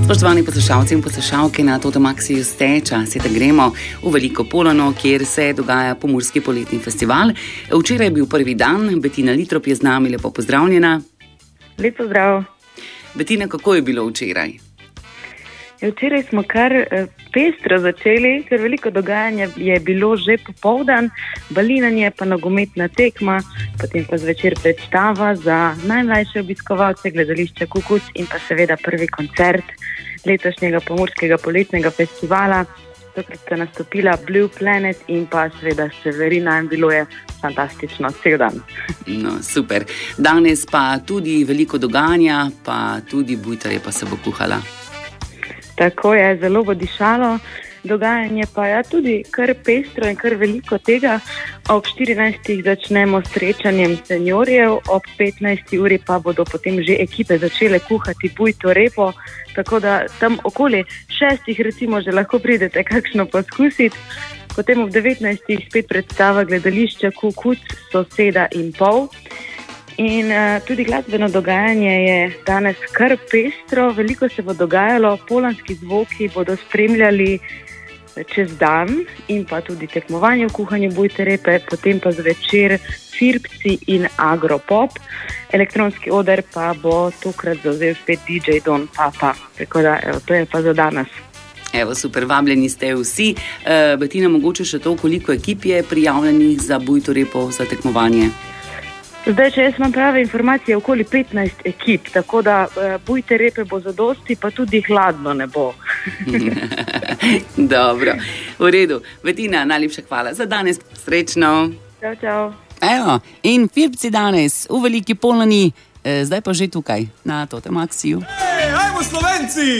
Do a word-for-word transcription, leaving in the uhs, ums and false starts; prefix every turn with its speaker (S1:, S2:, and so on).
S1: Spoštovani poslušalci in poslušalke, na Totomaksiju ste, čas je, da gremo v Veliko Polano, kjer se dogaja Pomurski poletni festival. Včeraj je bil prvi dan, Betina Litrop je z nami, lepo pozdravljena.
S2: Lep pozdrav.
S1: Betina, kako je bilo včeraj?
S2: Ja, včeraj smo kar eh, pestro začeli, ker veliko dogajanja je bilo že popoldan, balinanje pa nogometna tekma, potem pa zvečer predstava za najmlajše obiskovalce, gledališče Kukuc in pa seveda prvi koncert letošnjega Pomurskega poletnega festivala. Tokrat sta nastopila Blue Planet in pa seveda Severina in bilo je fantastično cel dan.
S1: No, super. Danes pa tudi veliko dogajanja, pa tudi bujtarje pa se bo kuhala.
S2: Tako je, zelo bo dišalo, dogajanje pa je tudi kar pestro in kar veliko tega. Ob štirinajstih začnemo s srečanjem seniorjev, ob petnajsti uri pa bodo potem že ekipe začele kuhati bujto repo, tako da tam okoli šestih recimo že lahko pridete kakšno poskusiti. Potem ob devetnajstih spet predstava gledališča Kukuc, Soseda in pol. In uh, tudi glasbeno dogajanje je danes kar pestro, veliko se bo dogajalo, polanski zvoki bodo spremljali čez dan in pa tudi tekmovanje v kuhanju bujte repe, potem pa zvečer Firpci in Agropop. Elektronski oder pa bo tokrat zavzel spet D J Don Papa, tako da evo, to je pa za danes.
S1: Evo, super, vabljeni ste vsi. Uh, Betina, mogoče še to, koliko ekip je prijavljenih za bujto repo, za tekmovanje?
S2: Zdaj, če jaz imam prave informacije, okoli petnajst ekip, tako da uh, bujte repe bo zadosti, pa tudi hladno ne bo.
S1: Dobro, v redu. Betina, najlepša hvala za danes. Srečno.
S2: Čau, čau.
S1: Evo, in Firpci danes v Veliki Polani, eh, zdaj pa že tukaj, na Totomaksiju.
S3: Ej, ajmo Slovenci!